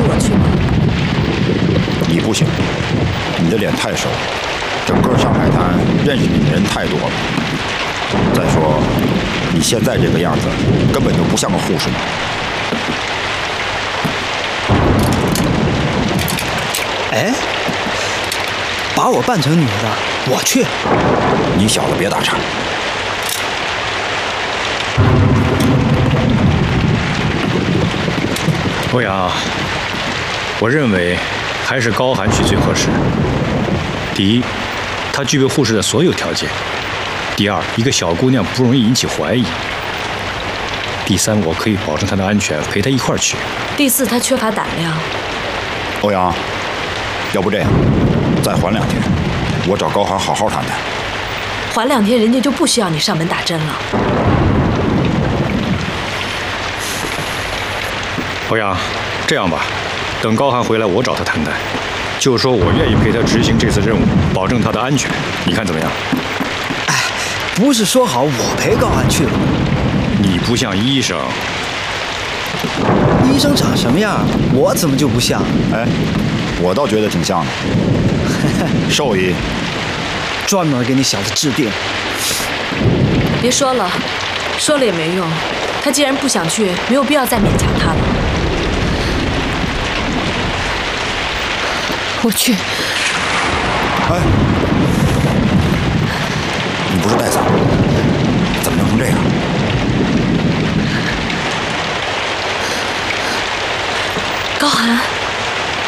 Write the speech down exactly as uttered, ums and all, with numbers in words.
我去吗？ 你不行，你的脸太熟，整个上海滩认识你的人太多了。再说，你现在这个样子，根本就不像个护士。 哎，把我扮成女的，我去。 你小子别打岔。 欧阳，我认为还是高寒去最合适。第一，她具备护士的所有条件；第二，一个小姑娘不容易引起怀疑；第三，我可以保证她的安全，陪她一块儿去； 第四，她缺乏胆量。 欧阳，要不这样，再缓两天，我找高寒好好谈谈。 缓两天，人家就不需要你上门打针了。 欧阳，这样吧，等高寒回来，我找他谈谈，就说我愿意陪他执行这次任务，保证他的安全，你看怎么样？ 哎，不是说好我陪高寒去了吗？ 你不像医生。 医生长什么样，我怎么就不像？ 哎，我倒觉得挺像的。兽医， 专门给你小子治病。 别说了，说了也没用。他既然不想去，没有必要再勉强他了。我去。 哎，你不是带伞，怎么弄成这样？ 高寒。